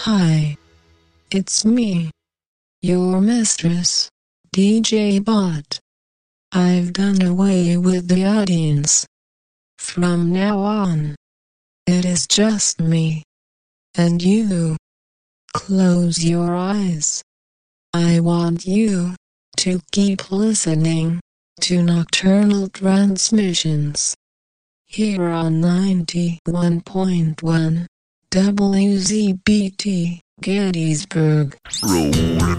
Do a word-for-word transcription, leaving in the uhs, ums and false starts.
Hi. It's me. Your mistress, D J Bot. I've done away with the audience. From now on, it is just me. And you. Close your eyes. I want you to keep listening to Nocturnal Transmissions here on ninety-one point one W Z B T Gettysburg. Roll.